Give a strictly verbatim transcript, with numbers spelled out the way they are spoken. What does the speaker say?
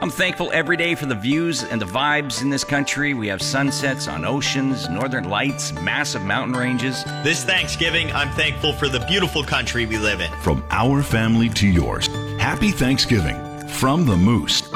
I'm thankful every day for the views and the vibes in this country. We have sunsets on oceans, northern lights, massive mountain ranges. This Thanksgiving, I'm thankful for the beautiful country we live in. From our family to yours, happy Thanksgiving from the Moose.